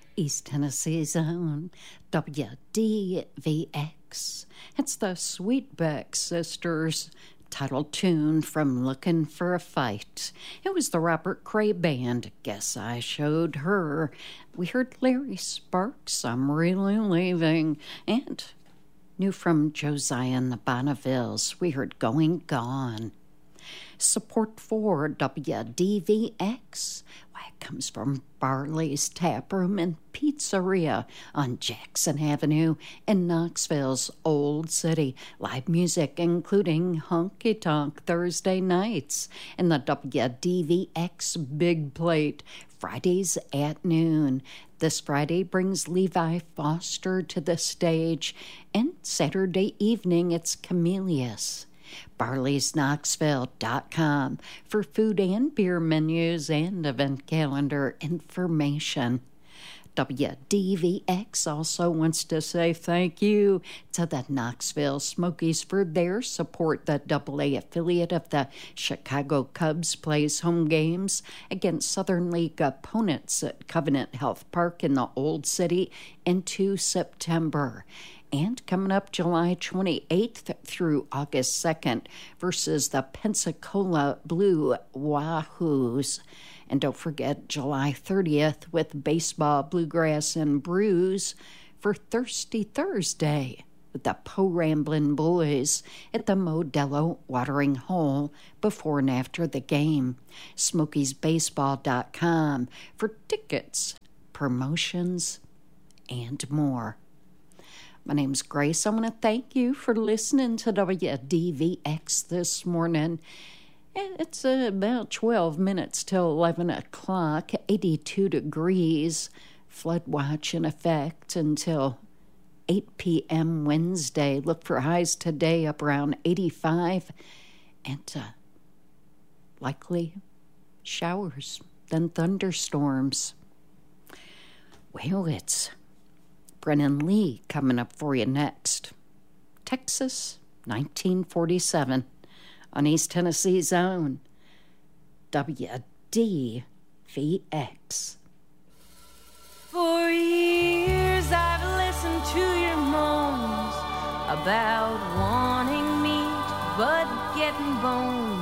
East Tennessee's own WDVX. It's the Sweetback Sisters, title tune from Looking for a Fight. It was the Robert Cray Band, Guess I Showed Her. We heard Larry Sparks, I'm Really Leaving, and new from Josiah and the Bonnevilles, we heard Going Gone. Support for WDVX, why, it comes from Barley's Tap Room and Pizzeria on Jackson Avenue in Knoxville's Old City. Live music including Honky Tonk Thursday nights and the WDVX Big Plate Fridays at noon. This Friday brings Levi Foster to the stage, and Saturday evening it's Camelius. Barley'sKnoxville.com for food and beer menus and event calendar information. WDVX also wants to say thank you to the Knoxville Smokies for their support. The AA affiliate of the Chicago Cubs plays home games against Southern League opponents at Covenant Health Park in the Old City into September. And coming up July 28th through August 2nd versus the Pensacola Blue Wahoos. And don't forget July 30th with Baseball, Bluegrass, and Brews for Thirsty Thursday with the Po Ramblin' Boys at the Modelo Watering Hole before and after the game. SmokiesBaseball.com for tickets, promotions, and more. My name's Grace. I want to thank you for listening to WDVX this morning. It's about 12 minutes till 11 o'clock, 82 degrees, flood watch in effect until 8 p.m. Wednesday. Look for highs today up around 85 and likely showers, then thunderstorms. Well, it's Brennan Lee coming up for you next. Texas, 1947, on East Tennessee's own WDVX. For years I've listened to your moans about wanting meat but getting bones.